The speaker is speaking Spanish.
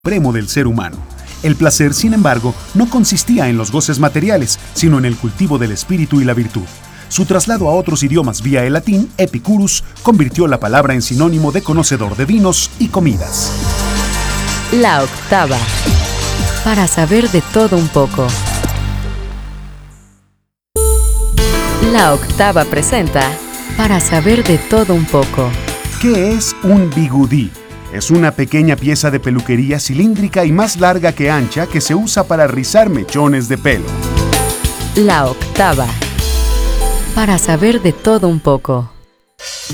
supremo del ser humano. El placer, sin embargo, no consistía en los goces materiales, sino en el cultivo del espíritu y la virtud. Su traslado a otros idiomas vía el latín, epicurus, convirtió la palabra en sinónimo de conocedor de vinos y comidas. La octava. Para saber de todo un poco. La octava presenta Para saber de todo un poco. ¿Qué es un bigudí? Es una pequeña pieza de peluquería cilíndrica y más larga que ancha que se usa para rizar mechones de pelo. La octava. Para saber de todo un poco.